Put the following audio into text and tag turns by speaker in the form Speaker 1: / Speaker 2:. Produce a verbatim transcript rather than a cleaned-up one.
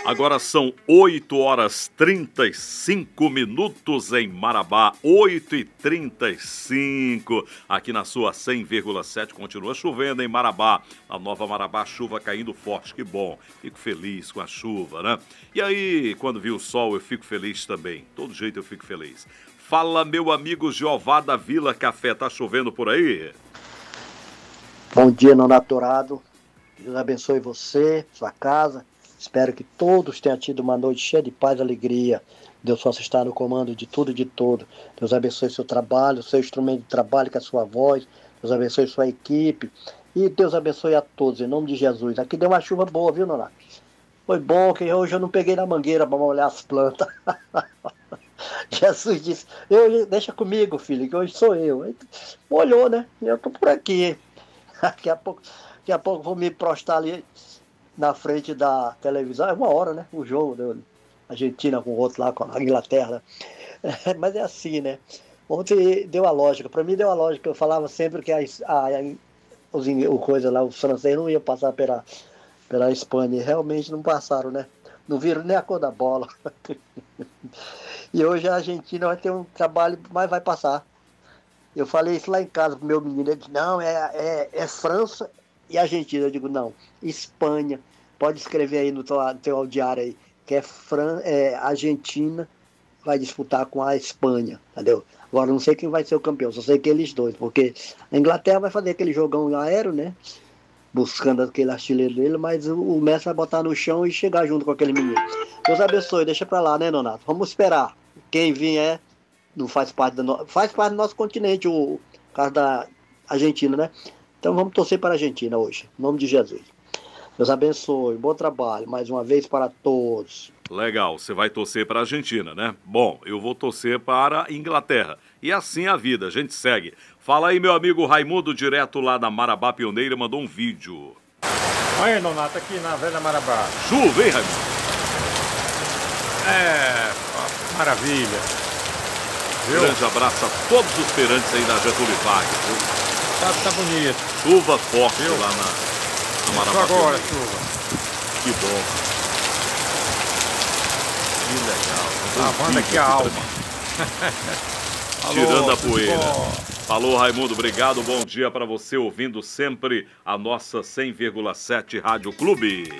Speaker 1: Agora são oito horas e trinta e cinco minutos em Marabá, oito e trinta e cinco. Aqui na sua cem vírgula sete continua chovendo em Marabá. A Nova Marabá, chuva caindo forte, que bom. Fico feliz com a chuva, né? E aí, quando vi o sol, eu fico feliz também. Todo jeito eu fico feliz. Fala, meu amigo Jeová da Vila Café, tá chovendo por aí?
Speaker 2: Bom dia, Nonato Dourado. Deus abençoe você, sua casa. Espero que todos tenham tido uma noite cheia de paz e alegria. Deus possa estar no comando de tudo e de todo. Deus abençoe seu trabalho, seu instrumento de trabalho, com a sua voz. Deus abençoe sua equipe. E Deus abençoe a todos, em nome de Jesus. Aqui deu uma chuva boa, viu, Nonato? Foi bom que hoje eu não peguei na mangueira para molhar as plantas. Jesus disse, eu, deixa comigo, filho, que hoje sou eu. Molhou, né? Eu tô por aqui. Daqui a pouco, daqui a pouco vou me prostar ali na frente da televisão. É uma hora, né? O jogo da Argentina com o outro lá, com a Inglaterra. É, mas é assim, né? Ontem deu a lógica. Para mim deu a lógica. Eu falava sempre que a, a, a, os, o coisa lá, os franceses não iam passar pela, pela Espanha. E realmente não passaram, né? Não viram nem a cor da bola. E hoje a Argentina vai ter um trabalho, mas vai passar. Eu falei isso lá em casa pro meu menino. Ele disse, não, é, é, é França e Argentina. Eu digo, não, Espanha. Pode escrever aí no teu, no teu diário aí, que é, Fran, é Argentina vai disputar com a Espanha, entendeu? Agora não sei quem vai ser o campeão, só sei que eles dois, porque a Inglaterra vai fazer aquele jogão aéreo, né? Buscando aquele artilheiro dele, mas o, o Messi vai botar no chão e chegar junto com aquele menino. Deus abençoe, deixa pra lá, né, Nonato? Vamos esperar. Quem vier não faz parte do no... faz parte do nosso continente, o caso da Argentina, né? Então vamos torcer para a Argentina hoje, em nome de Jesus. Deus abençoe, bom trabalho, mais uma vez para todos.
Speaker 1: Legal, você vai torcer para a Argentina, né? Bom, eu vou torcer para a Inglaterra. E assim a vida, a gente segue. Fala aí, meu amigo Raimundo, direto lá da Marabá Pioneira, mandou um vídeo.
Speaker 3: Olha aí, Nonato, aqui na Velha Marabá.
Speaker 1: Chuva, hein, Raimundo?
Speaker 3: É, maravilha.
Speaker 1: Viu? Grande abraço a todos os feirantes aí da Getúlio Vargas, viu?
Speaker 3: Tá, tá bonito.
Speaker 1: Chuva forte, viu? Lá na...
Speaker 3: Marabá agora, chuva.
Speaker 1: Que bom. Que legal.
Speaker 3: Lavando aqui a alma.
Speaker 1: Tirando a poeira. Falou, Raimundo. Obrigado. Bom dia para você, ouvindo sempre a nossa cem vírgula sete Rádio Clube.